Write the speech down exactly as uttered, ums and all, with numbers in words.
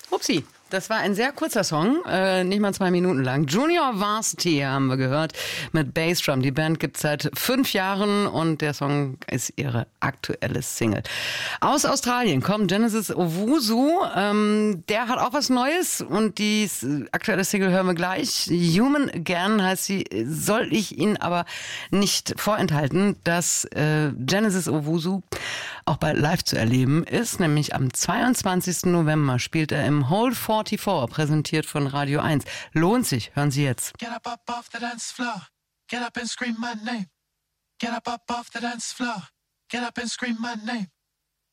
Upsi, das war ein sehr kurzer Song, äh, nicht mal zwei Minuten lang. Junior Varsity haben wir gehört mit Bassdrum. Die Band gibt es seit fünf Jahren und der Song ist ihre aktuelle Single. Aus Australien kommt Genesis Owusu. Ähm, der hat auch was Neues und die aktuelle Single hören wir gleich. Human Again heißt sie, soll ich Ihnen aber nicht vorenthalten, dass äh, Genesis Owusu auch bald live zu erleben ist, nämlich am zweiundzwanzigsten November spielt er im Hold vierundvierzig, präsentiert von Radio eins. Lohnt sich, hören Sie jetzt. Get up, up off the dance floor. Get up and scream my name. Get up, up off the dance floor. Get up and scream my name.